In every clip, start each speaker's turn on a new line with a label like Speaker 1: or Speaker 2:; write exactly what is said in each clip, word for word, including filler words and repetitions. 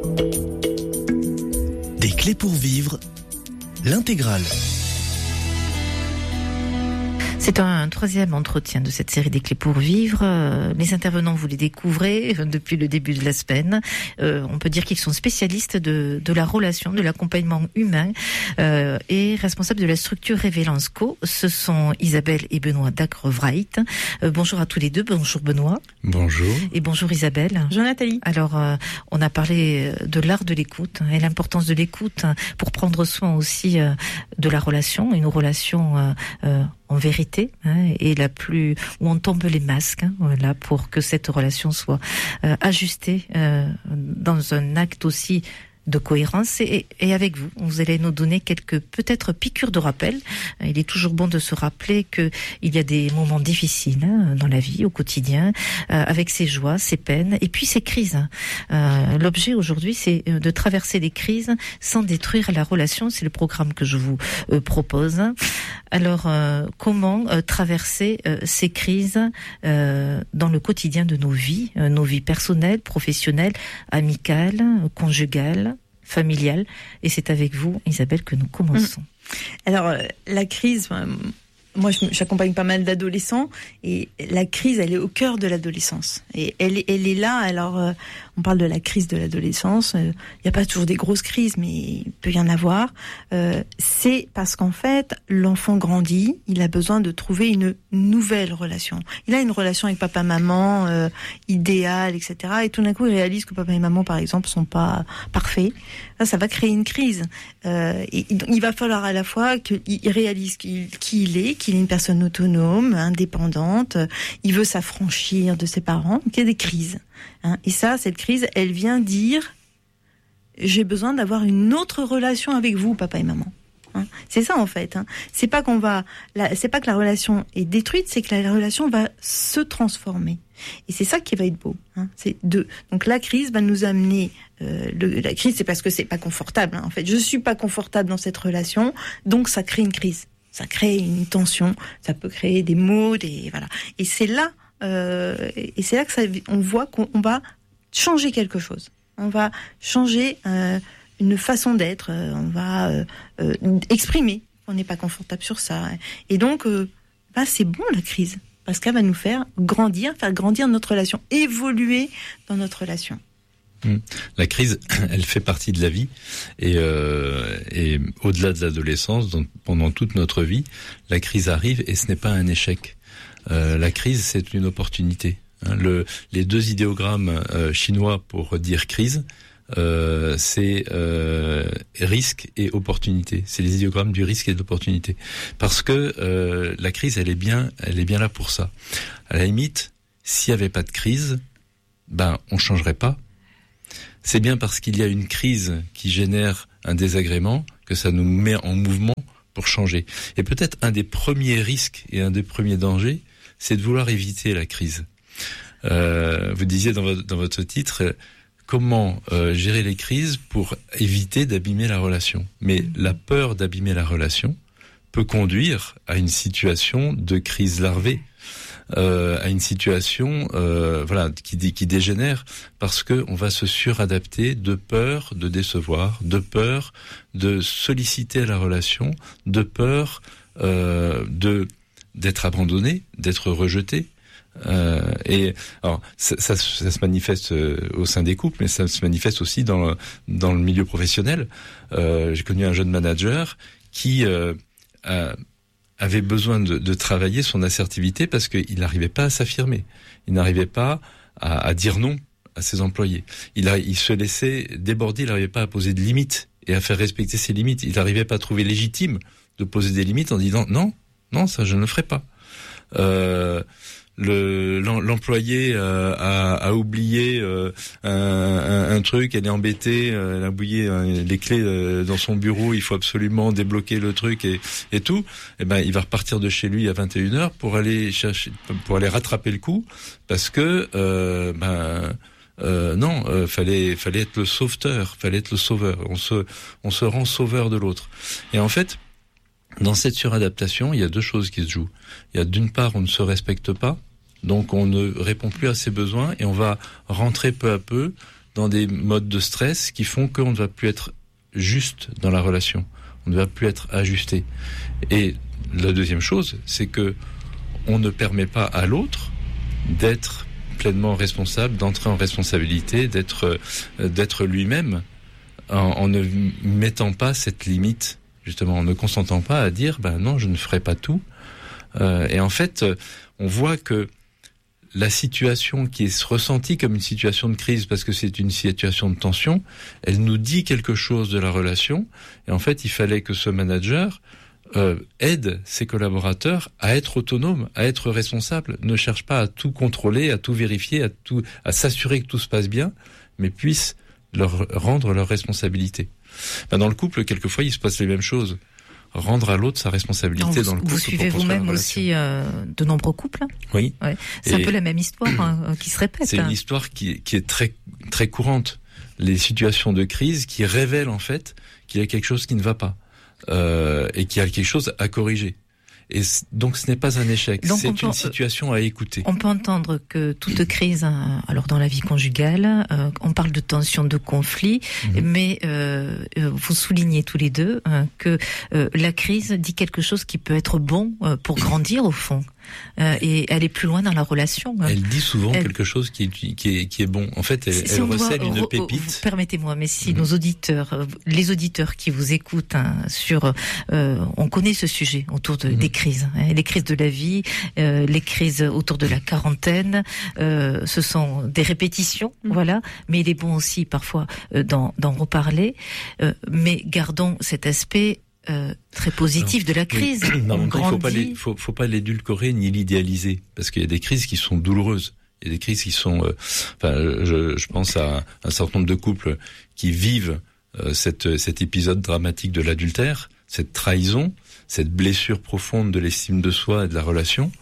Speaker 1: Des clés pour vivre, l'intégrale.
Speaker 2: C'est un troisième entretien de cette série des clés pour vivre. Les intervenants, vous les découvrez depuis le début de la semaine. Euh, on peut dire qu'ils sont spécialistes de, de la relation, de l'accompagnement humain euh, et responsables de la structure Révélance Co. Ce sont Isabelle et Benoît Dacrevrait. Euh, bonjour à tous les deux. Bonjour Benoît.
Speaker 3: Bonjour.
Speaker 2: Et bonjour Isabelle.
Speaker 4: Bonjour Nathalie.
Speaker 2: Alors, euh, on a parlé de l'art de l'écoute et l'importance de l'écoute pour prendre soin aussi euh, de la relation, une relation euh, euh, en vérité, hein, et la plus où on tombe les masques, hein, voilà, pour que cette relation soit euh, ajustée euh, dans un acte aussi de cohérence. Et, et avec vous, vous allez nous donner quelques peut-être piqûres de rappel. Il est toujours bon de se rappeler que il y a des moments difficiles hein, dans la vie, au quotidien, euh, avec ses joies, ses peines, et puis ses crises. Euh, l'objet aujourd'hui, c'est de traverser les crises sans détruire la relation. C'est le programme que je vous euh, propose. Alors, euh, comment euh, traverser euh, ces crises euh, dans le quotidien de nos vies, euh, nos vies personnelles, professionnelles, amicales, conjugales, familiales. Et c'est avec vous, Isabelle, que nous commençons.
Speaker 4: Alors, euh, la crise, euh, moi j'accompagne pas mal d'adolescents, et la crise, elle est au cœur de l'adolescence. Et elle, elle est là, alors euh, on parle de la crise de l'adolescence, il euh, n'y a pas toujours des grosses crises, mais il peut y en avoir. Euh, c'est parce qu'en fait, l'enfant grandit, il a besoin de trouver une nouvelle relation. Il a une relation avec papa-maman, euh, idéale, et cetera. Et tout d'un coup, il réalise que papa et maman, par exemple, sont pas parfaits. Ça, ça va créer une crise. Euh, et, il va falloir à la fois qu'il réalise qui il est, qu'il est une personne autonome, indépendante, il veut s'affranchir de ses parents, donc il y a des crises. Hein. Et ça, cette crise, elle vient dire « j'ai besoin d'avoir une autre relation avec vous, papa et maman ». Hein. C'est ça en fait. Hein. C'est pas qu'on va, la, c'est pas que la relation est détruite, c'est que la relation va se transformer. Et c'est ça qui va être beau. Hein. C'est deux. Donc la crise va nous amener. Euh, le, la crise, c'est parce que c'est pas confortable. Hein. En fait, je suis pas confortable dans cette relation, donc ça crée une crise. Ça crée une tension. Ça peut créer des maux, des voilà. Et c'est là, euh, et c'est là que ça, on voit qu'on va changer quelque chose. On va changer. Euh, une façon d'être, euh, on va euh, euh, exprimer qu'on n'est pas confortable sur ça. Et donc, euh, bah, c'est bon la crise, parce qu'elle va nous faire grandir, faire grandir notre relation, évoluer dans notre relation.
Speaker 3: La crise, elle fait partie de la vie, et, euh, et au-delà de l'adolescence, donc pendant toute notre vie, la crise arrive et ce n'est pas un échec. Euh, la crise, c'est une opportunité. Hein, le, les deux idéogrammes euh, chinois pour dire crise, Euh, c'est euh, risque et opportunité. C'est les idéogrammes du risque et de l'opportunité. Parce que euh, la crise, elle est bien, elle est bien là pour ça. À la limite, s'il y avait pas de crise, ben on changerait pas. C'est bien parce qu'il y a une crise qui génère un désagrément que ça nous met en mouvement pour changer. Et peut-être un des premiers risques et un des premiers dangers, c'est de vouloir éviter la crise. Euh, vous disiez dans votre, dans votre titre. Comment euh, gérer les crises pour éviter d'abîmer la relation. Mais la peur d'abîmer la relation peut conduire à une situation de crise larvée, euh, à une situation euh, voilà qui, qui dégénère parce que on va se suradapter de peur de décevoir, de peur de solliciter la relation, de peur euh, de d'être abandonné, d'être rejeté. Euh, et alors ça, ça, ça se manifeste au sein des couples, mais ça se manifeste aussi dans dans le milieu professionnel. Euh, j'ai connu un jeune manager qui euh, a, avait besoin de, de travailler son assertivité parce qu'il n'arrivait pas à s'affirmer, il n'arrivait pas à, à dire non à ses employés. Il a, il se laissait déborder, il n'arrivait pas à poser de limites et à faire respecter ses limites. Il n'arrivait pas à trouver légitime de poser des limites en disant non, non, ça je ne le ferai pas. Euh, Le, l'employé euh, a, a oublié euh, un, un, un truc, elle est embêtée, euh, elle a oublié euh, les clés euh, dans son bureau, il faut absolument débloquer le truc et, et tout. Et ben, il va repartir de chez lui à vingt et une heures pour aller chercher, pour aller rattraper le coup, parce que euh, ben euh, non, euh, fallait fallait être le sauveteur, fallait être le sauveur. On se on se rend sauveur de l'autre. Et en fait, dans cette suradaptation, il y a deux choses qui se jouent. Il y a d'une part, on ne se respecte pas, donc on ne répond plus à ses besoins et on va rentrer peu à peu dans des modes de stress qui font qu'on ne va plus être juste dans la relation. On ne va plus être ajusté. Et la deuxième chose, c'est que on ne permet pas à l'autre d'être pleinement responsable, d'entrer en responsabilité, d'être, euh, d'être lui-même, en, en ne mettant pas cette limite, justement, en ne consentant pas à dire, ben non, je ne ferai pas tout. Euh, et en fait, on voit que la situation qui est ressentie comme une situation de crise, parce que c'est une situation de tension, elle nous dit quelque chose de la relation. Et en fait, il fallait que ce manager euh, aide ses collaborateurs à être autonomes, à être responsables, ne cherche pas à tout contrôler, à tout vérifier, à tout, à s'assurer que tout se passe bien, mais puisse leur rendre leur responsabilité. Ben, dans le couple, quelquefois, il se passe les mêmes choses. Rendre à l'autre sa responsabilité
Speaker 2: non, vous,
Speaker 3: dans le couple.
Speaker 2: Vous suivez vous-même aussi euh, de nombreux couples.
Speaker 3: Oui.
Speaker 2: Ouais. C'est Et un peu la même histoire hein, qui se répète.
Speaker 3: C'est hein. une histoire qui, qui est très très courante. Les situations de crise qui révèlent en fait qu'il y a quelque chose qui ne va pas euh, et qu'il y a quelque chose à corriger. Et donc ce n'est pas un échec, donc c'est une peut, situation à écouter.
Speaker 2: On peut entendre que toute crise, alors dans la vie conjugale, euh, on parle de tension, de conflit, mmh. mais euh, vous soulignez tous les deux hein, que euh, la crise dit quelque chose qui peut être bon euh, pour grandir au fond. Euh, et aller plus loin dans la relation.
Speaker 3: Elle dit souvent elle... quelque chose qui est, qui est, qui est bon. En fait, elle, si elle recèle une pépite.
Speaker 2: Permettez-moi, mais si mmh. nos auditeurs, les auditeurs qui vous écoutent hein, sur, euh, on connaît ce sujet autour de, mmh. des crises, hein, les crises de la vie, euh, les crises autour de la quarantaine, euh, ce sont des répétitions, mmh. voilà. Mais il est bon aussi parfois euh, d'en, d'en reparler. Euh, mais gardons cet aspect. Euh, très positif non, de la crise.
Speaker 3: Non, il faut pas les, faut, faut pas l'édulcorer ni l'idéaliser, parce qu'il y a des crises qui sont douloureuses. Il y a des crises qui sont, euh, enfin, je, je pense à un certain nombre de couples qui vivent euh, cette, cet épisode dramatique de l'adultère, cette trahison, cette blessure profonde de l'estime de soi et de la relation.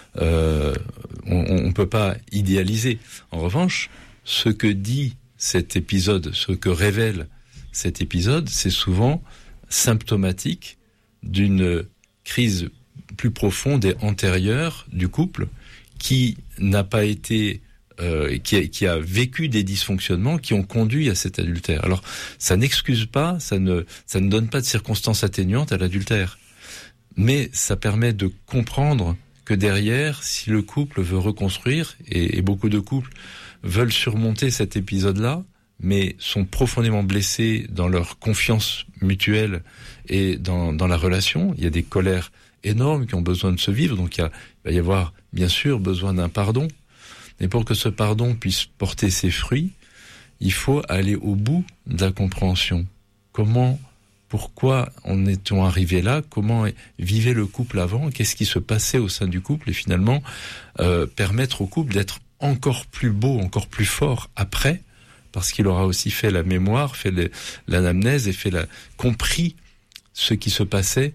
Speaker 3: Euh, on, on peut pas idéaliser. En revanche, ce que dit cet épisode, ce que révèle cet épisode, c'est souvent symptomatique d'une crise plus profonde et antérieure du couple qui n'a pas été, euh, qui, a, qui a vécu des dysfonctionnements qui ont conduit à cet adultère. Alors, ça n'excuse pas, ça ne, ça ne donne pas de circonstances atténuantes à l'adultère, mais ça permet de comprendre que derrière, si le couple veut reconstruire, et, et beaucoup de couples veulent surmonter cet épisode-là, mais sont profondément blessés dans leur confiance mutuelle et dans, dans la relation. Il y a des colères énormes qui ont besoin de se vivre, donc il, y a, il va y avoir bien sûr besoin d'un pardon. Et pour que ce pardon puisse porter ses fruits, il faut aller au bout de la compréhension. Comment, pourquoi en est-on arrivé là? Comment vivait le couple avant? Qu'est-ce qui se passait au sein du couple? Et finalement, euh, permettre au couple d'être encore plus beau, encore plus fort après, parce qu'il aura aussi fait la mémoire, fait les, l'anamnèse et fait la, compris ce qui se passait